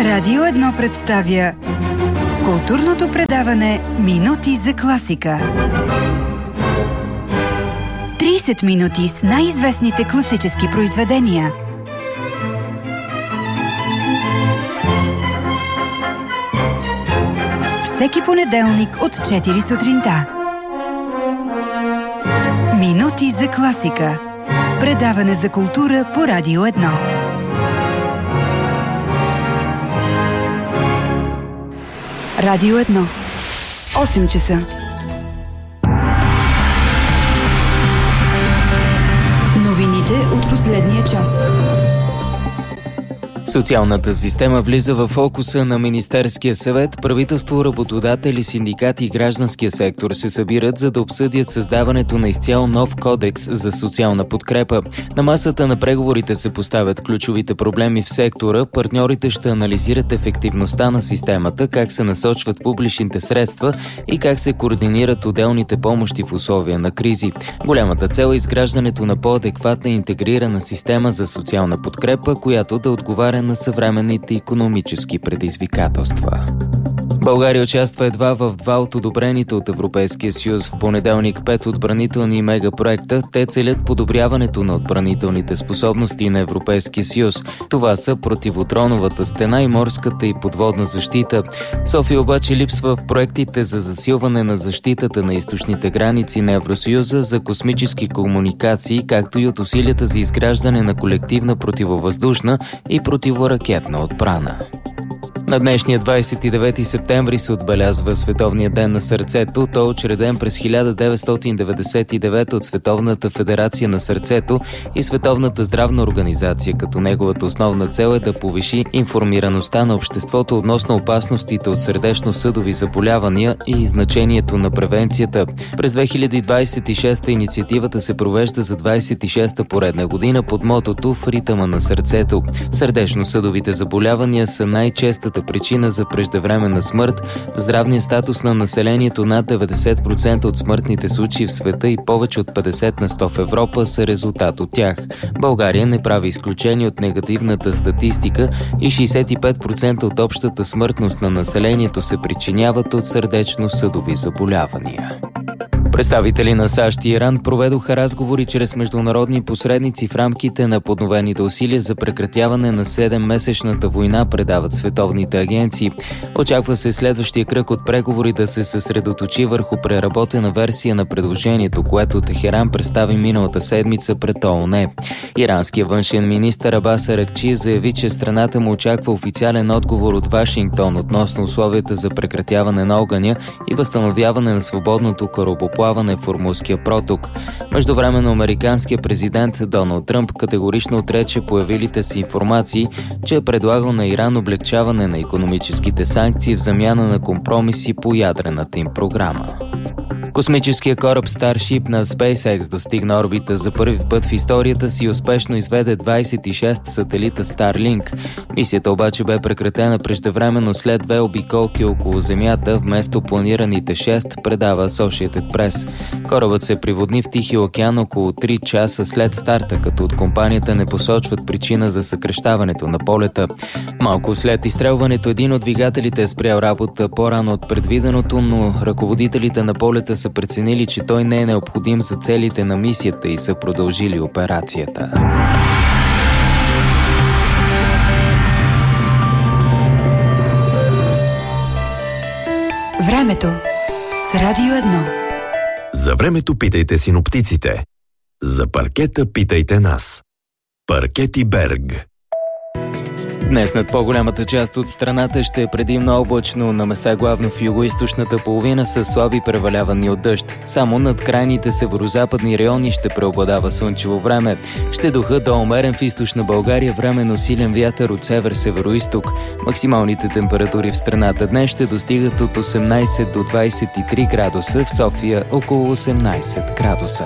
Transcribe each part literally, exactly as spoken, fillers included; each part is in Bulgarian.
Радио едно представя културното предаване Минути за класика. трийсет минути с най-известните класически произведения. Всеки понеделник от четири сутринта. Минути за класика. Предаване за култура по Радио едно. Радио едно. осем часа. Новините от последния час. Социалната система влиза в фокуса на Министерския съвет. Правителство, работодатели, синдикати и гражданския сектор се събират, за да обсъдят създаването на изцяло нов кодекс за социална подкрепа. На масата на преговорите се поставят ключовите проблеми в сектора. Партньорите ще анализират ефективността на системата, как се насочват публичните средства и как се координират отделните помощи в условия на кризи. Голямата цел е изграждането на по-адекватна и интегрирана система за социална подкрепа, която да отговаря на съвременните икономически предизвикателства. България участва едва в два от одобрените от Европейския съюз в понеделник пет отбранителни мегапроекта. Те целят подобряването на отбранителните способности на Европейския съюз. Това са противодроновата стена и морската и подводна защита. София обаче липсва в проектите за засилване на защитата на източните граници на Евросъюза, за космически комуникации, както и от усилията за изграждане на колективна противовъздушна и противоракетна отбрана. На днешния двадесет и девети септември се отбелязва Световния ден на сърцето. Той е учреден през хиляда деветстотин деветдесет и девета от Световната федерация на сърцето и Световната здравна организация, като неговата основна цел е да повиши информираността на обществото относно опасностите от сърдечно-съдови заболявания и значението на превенцията. През две хиляди двадесет и шеста инициативата се провежда за двадесет и шеста поредна година под мотото "В ритъма на сърцето". Сърдечно-съдовите заболявания са най-честата причина за преждевременна смърт. В здравния статус на населението над деветдесет процента от смъртните случаи в света и повече от петдесет на сто в Европа са резултат от тях. България не прави изключение от негативната статистика и шейсет и пет процента от общата смъртност на населението се причиняват от сърдечно-съдови заболявания. Представители на САЩ и Иран проведоха разговори чрез международни посредници в рамките на подновените усилия за прекратяване на седеммесечната война, предават световните агенции. Очаква се следващия кръг от преговори да се съсредоточи върху преработена версия на предложението, което Техеран представи миналата седмица пред ООН. Иранският външен министър Абас Аракчи заяви, че страната му очаква официален отговор от Вашингтон относно условията за прекратяване на огъня и възстановяване на свободното корабоплаване в Ормузския проток. Междувременно американският президент Доналд Тръмп категорично отрече появилите се информации, че е предлагал на Иран облегчаване на икономическите санкции в замяна на компромиси по ядрената им програма. Космическият кораб Starship на SpaceX достигна орбита за първи път в историята си и успешно изведе двадесет и шест сателита Starlink. Мисията обаче бе прекратена преждевременно след две обиколки около Земята вместо планираните шест, предава Associated Press. Корабът се приводни в Тихия океан около три часа след старта, като от компанията не посочват причина за съкращаването на полета. Малко след изстрелването един от двигателите е спрял работа по-рано от предвиденото, но ръководителите на полета са преценили, че той не е необходим за целите на мисията и са продължили операцията. Времето с Радио едно. За времето питайте синоптиците. За паркета питайте нас. Паркети Берг. Днес над по-голямата част от страната ще е предимно облачно, на места главно в югоизточната половина с слаби превалявания от дъжд. Само над крайните северозападни райони ще преобладава слънчево време. Ще духа до умерен в източна България, временно силен вятър от север-североизток. Максималните температури в страната днес ще достигат от осемнадесет до двадесет и три градуса, в София около осемнадесет градуса.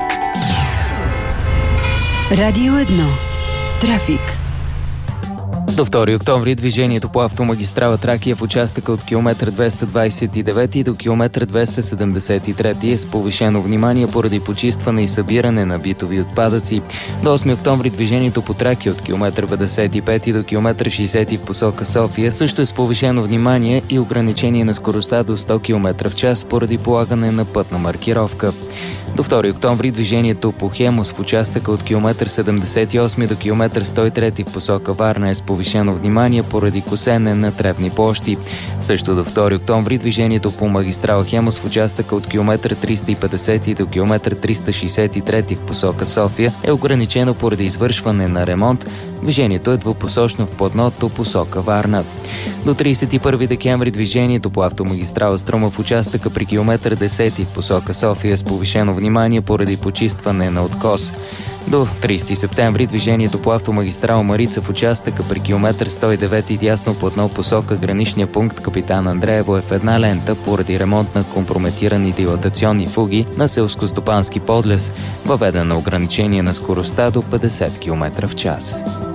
Радио едно. Трафик. До втори октомври движението по автомагистрала Тракия в участъка от километър двеста двадесет и девети до километър двеста седемдесет и трети е с повишено внимание поради почистване и събиране на битови отпадъци. До осми октомври движението по Тракия от километър петдесет и пети до километър шейсети в посока София също е с повишено внимание и ограничение на скоростта до сто километра в час поради полагане на пътна маркировка. До втори октомври движението по Хемус в участъка от километър седемдесет и осми до километър сто и трети в посока Варна е с повишено внимание поради косене на тревни площи. Също до втори октомври движението по магистрала Хемус в участъка от километър триста и петдесети до километър триста шейсет и трети в посока София е ограничено поради извършване на ремонт. Движението е двупосочно в платното посока Варна. До тридесет и първи декември движението по автомагистрала Струма в участъка при километър десети в посока София е с повишено внимание поради почистване на откос. До тридесети септември движението по автомагистрала Марица в участъка при километър сто и девети дясно платно посока граничния пункт Капитан Андреево е в една лента поради ремонт на компрометирани дилатационни фуги на селскостопански подлез, въведено ограничение на скоростта до петдесет километра в час.